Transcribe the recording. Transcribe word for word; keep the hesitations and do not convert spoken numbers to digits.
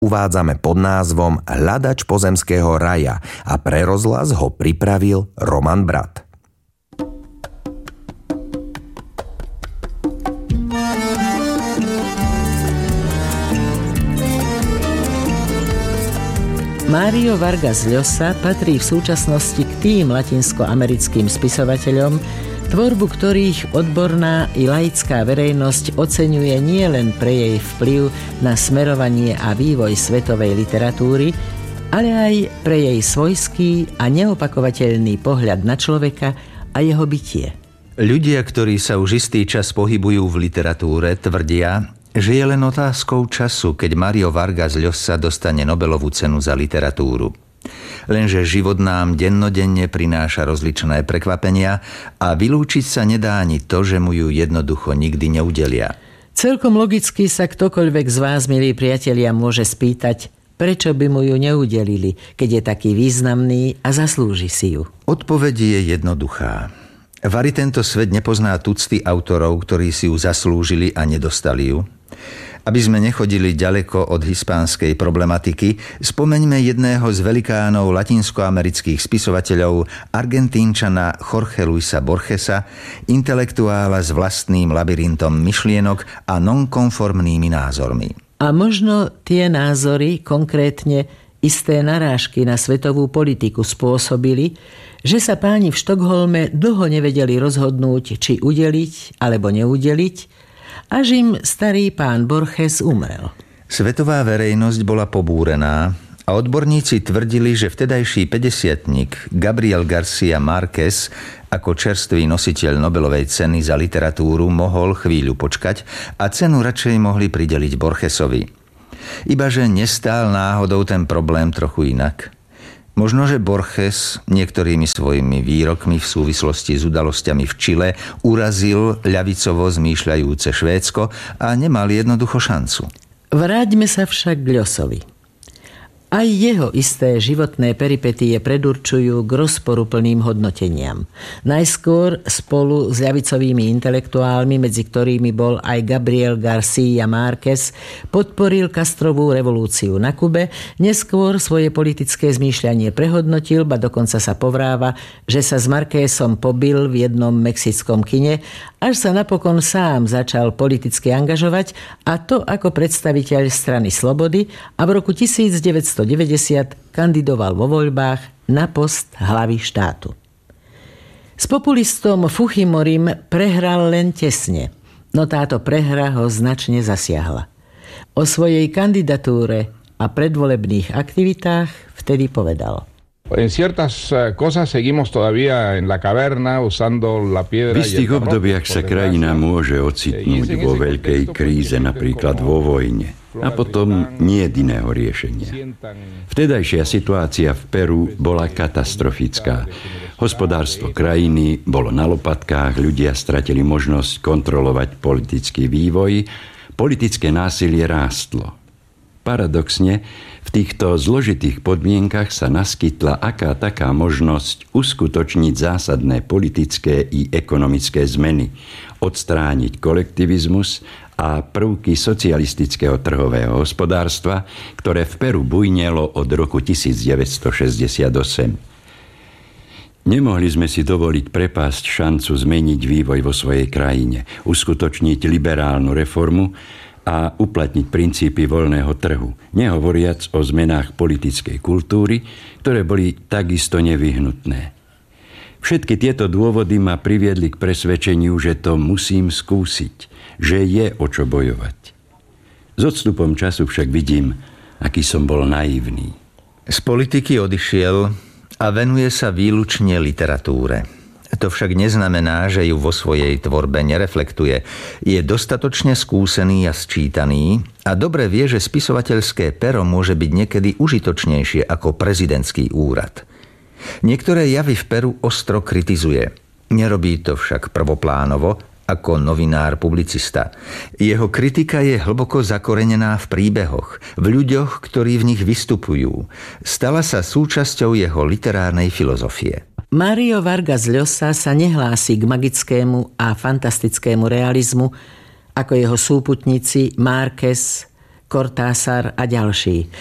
uvádzame pod názvom Hľadač pozemského raja a pre rozhlas ho pripravil Roman Brat. Mário Vargas Llosa patrí v súčasnosti k tým latinskoamerickým spisovateľom, tvorbu ktorých odborná i laická verejnosť oceňuje nielen pre jej vplyv na smerovanie a vývoj svetovej literatúry, ale aj pre jej svojský a neopakovateľný pohľad na človeka a jeho bytie. Ľudia, ktorí sa už istý čas pohybujú v literatúre, tvrdia, že je len otázkou času, keď Mário Vargas Llosa dostane Nobelovú cenu za literatúru. Lenže život nám dennodenne prináša rozličné prekvapenia a vylúčiť sa nedá ani to, že mu ju jednoducho nikdy neudelia. Celkom logicky sa ktokoľvek z vás, milí priatelia, môže spýtať, prečo by mu ju neudelili, keď je taký významný a zaslúži si ju. Odpoveď je jednoduchá. Vari tento svet nepozná tucty autorov, ktorí si ju zaslúžili a nedostali ju. Aby sme nechodili ďaleko od hispánskej problematiky, spomeňme jedného z velikánov latinskoamerických spisovateľov, Argentínčana Jorge Luisa Borgesa, intelektuála s vlastným labyrintom myšlienok a nonkonformnými názormi. A možno tie názory, konkrétne isté narážky na svetovú politiku spôsobili, že sa páni v Štokholme dlho nevedeli rozhodnúť, či udeliť alebo neudeliť, až im starý pán Borges umrel. Svetová verejnosť bola pobúrená a odborníci tvrdili, že vtedajší päťdesiatnik Gabriel García Márquez ako čerstvý nositeľ Nobelovej ceny za literatúru mohol chvíľu počkať a cenu radšej mohli prideliť Borgesovi. Ibaže nestál náhodou ten problém trochu inak. Možno, že Borges niektorými svojimi výrokmi v súvislosti s udalosťami v Čile urazil ľavicovo zmýšľajúce Švédsko a nemal jednoducho šancu. Vráťme sa však k Llosovi. Aj jeho isté životné peripetie predurčujú k rozporuplným hodnoteniam. Najskôr spolu s ľavicovými intelektuálmi, medzi ktorými bol aj Gabriel García Márquez, podporil Castrovú revolúciu na Kube, neskôr svoje politické zmýšľanie prehodnotil, ba dokonca sa povráva, že sa s Márquezom pobil v jednom mexickom kine, až sa napokon sám začal politicky angažovať, a to ako predstaviteľ strany Slobody, a v roku devätnásťstodeväťdesiat kandidoval vo voľbách na post hlavy štátu. S populistom Fujimorim prehral len tesne, no táto prehra ho značne zasiahla. O svojej kandidatúre a predvolebných aktivitách vtedy povedal: En ciertas cosas seguimos todavía en la caverna usando la piedra. V istých obdobiach sa krajina môže ocitnúť vo veľkej kríze, napríklad vo vojne. A potom nie je iného riešenia. Vtedajšia situácia v Peru bola katastrofická. Hospodárstvo krajiny bolo na lopatkách, ľudia stratili možnosť kontrolovať politický vývoj, politické násilie rástlo. Paradoxne, v týchto zložitých podmienkach sa naskytla aká taká možnosť uskutočniť zásadné politické i ekonomické zmeny, odstrániť kolektivizmus a prvky socialistického trhového hospodárstva, ktoré v Peru bujnelo od roku devätnásťstošesťdesiatosem. Nemohli sme si dovoliť prepásť šancu zmeniť vývoj vo svojej krajine, uskutočniť liberálnu reformu a uplatniť princípy voľného trhu, nehovoriac o zmenách politickej kultúry, ktoré boli takisto nevyhnutné. Všetky tieto dôvody ma priviedli k presvedčeniu, že to musím skúsiť, že je o čo bojovať. S odstupom času však vidím, aký som bol naivný. Z politiky odišiel a venuje sa výlučne literatúre. To však neznamená, že ju vo svojej tvorbe nereflektuje. Je dostatočne skúsený a sčítaný a dobre vie, že spisovateľské pero môže byť niekedy užitočnejšie ako prezidentský úrad. Niektoré javy v Peru ostro kritizuje. Nerobí to však prvoplánovo, ako novinár publicista. Jeho kritika je hlboko zakorenená v príbehoch, v ľuďoch, ktorí v nich vystupujú. Stala sa súčasťou jeho literárnej filozofie. Mário Vargas Llosa sa nehlási k magickému a fantastickému realizmu, ako jeho súputníci Márquez, Cortázar a ďalší.